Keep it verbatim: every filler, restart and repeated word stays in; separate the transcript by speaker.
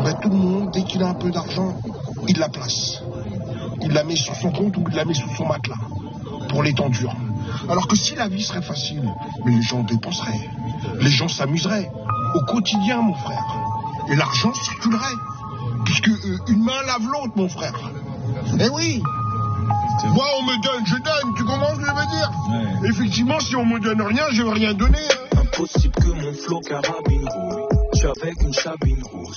Speaker 1: ben, tout le monde, dès qu'il a un peu d'argent, il la place. Il la met sur son compte ou il la met sous son matelas pour les temps durs. Alors que si la vie serait facile, mais les gens dépenseraient, les gens s'amuseraient au quotidien, mon frère. Et l'argent circulerait, puisque euh, une main lave l'autre, mon frère. Eh oui. Moi, on me donne, je donne, tu comprends ce que je veux dire? Ouais. Effectivement, si on me donne rien, je vais rien donner. Hein.
Speaker 2: Impossible que mon flow carabine roule. Je suis avec une cabine rouge.